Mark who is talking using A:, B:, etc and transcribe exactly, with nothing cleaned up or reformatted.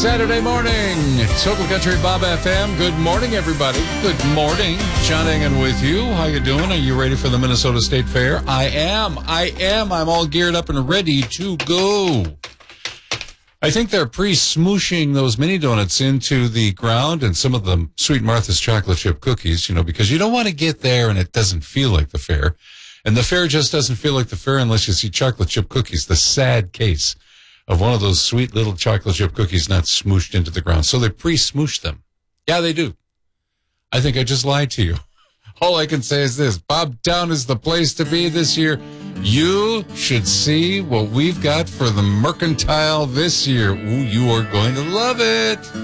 A: Saturday morning. It's Total Country Bob F M. Good morning, everybody. Good morning. John Engen with you. How you doing? Are you ready for the Minnesota State Fair? I am. I am. I'm all geared up and ready to go. I think they're pre-smooshing those mini donuts into the ground and some of them Sweet Martha's chocolate chip cookies, you know, because you don't want to get there and it doesn't feel like the fair. And the fair just doesn't feel like the fair unless you see chocolate chip cookies, the sad case of one of those sweet little chocolate chip cookies not smooshed into the ground. So they pre-smoosh them. Yeah, they do. I think I just lied to you. All I can say is this. Bobtown is the place to be this year. You should see what we've got for the Mercantile this year. Ooh, you are going to love it.